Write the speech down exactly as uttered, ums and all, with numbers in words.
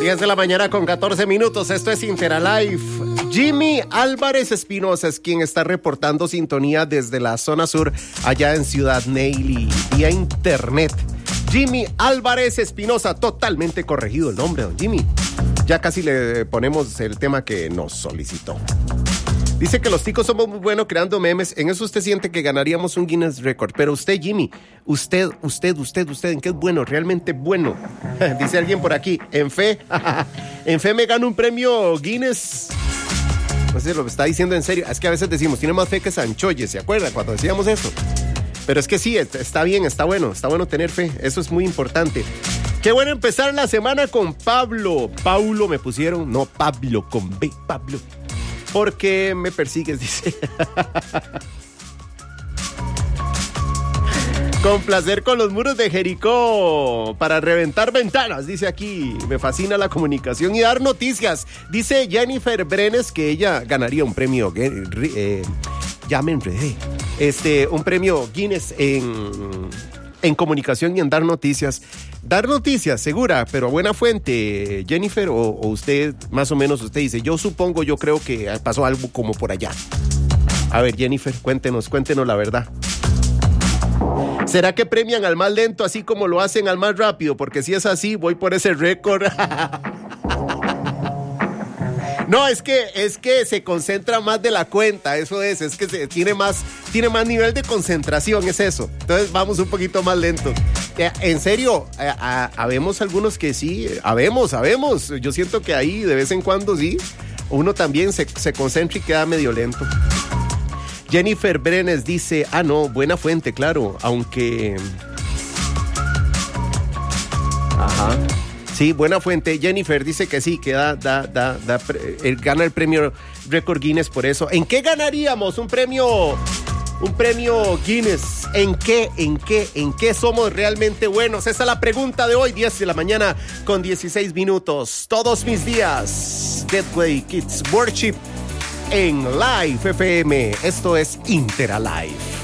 diez de la mañana con catorce minutos. Esto es Interalive. Jimmy Álvarez Espinosa es quien está reportando sintonía desde la zona sur, allá en Ciudad Neily, vía internet. Jimmy Álvarez Espinosa, totalmente corregido el nombre, don Jimmy. Ya casi le ponemos el tema que nos solicitó. Dice que los ticos somos muy buenos creando memes. En eso usted siente que ganaríamos un Guinness Record. Pero usted, Jimmy, usted, usted, usted, usted, ¿en qué es bueno? Realmente bueno. Dice alguien por aquí, en fe, en fe me gano un premio Guinness. No sé, lo está diciendo en serio. Es que a veces decimos, tiene más fe que Sanchoye, ¿se acuerdan cuando decíamos eso? Pero es que sí, está bien, está bueno, está bueno tener fe. Eso es muy importante. Qué bueno empezar la semana con Pablo. Paulo me pusieron, no, Pablo, con B, Pablo. Porque me persigues, dice. Con placer con los muros de Jericó para reventar ventanas, dice aquí. Me fascina la comunicación y dar noticias. Dice Jennifer Brenes que ella ganaría un premio, eh, ya me enredé, este, un premio Guinness en, en comunicación y en dar noticias. Dar noticias, segura, pero buena fuente, Jennifer, o, o usted, más o menos, usted dice, yo supongo, yo creo que pasó algo como por allá. A ver, Jennifer, cuéntenos, cuéntenos la verdad. ¿Será que premian al más lento así como lo hacen al más rápido? Porque si es así, voy por ese récord. No, es que, es que se concentra más de la cuenta, eso es, es que se, tiene más, tiene más nivel de concentración, es eso. Entonces vamos un poquito más lentos. Eh, en serio, eh, a, habemos algunos que sí, habemos, habemos. Yo siento que ahí de vez en cuando sí, uno también se, se concentra y queda medio lento. Jennifer Brenes dice, ah no, buena fuente, claro, aunque... Ajá. Sí, buena fuente. Jennifer dice que sí, que da, da, da, da, él gana el premio Record Guinness por eso. ¿En qué ganaríamos un premio, un premio Guinness? ¿En qué, en qué, en qué somos realmente buenos? Esa es la pregunta de hoy, diez de la mañana con dieciséis minutos. Todos mis días, Gateway Kids Worship en Live F M. Esto es Interalive.